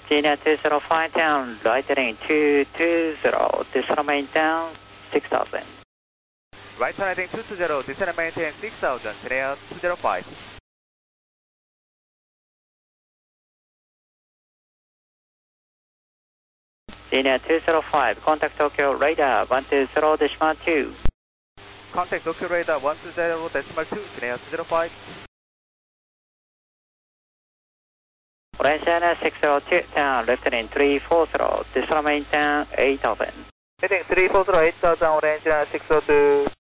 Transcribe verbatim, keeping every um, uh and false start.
Senior two zero five down, right heading two two zero, descend maintain six thousand. Right heading two two zero, descend and maintain six thousand, clear two zero five. Senior two zero five, contact Tokyo radar one two zero decimal two. Contact Tokyo radar one two zero decimal two, clear two zero five. Orange China six zero two down, left heading three four zero, descend maintain eight thousand. Heading three four zero, eight thousand, Orange China six zero two.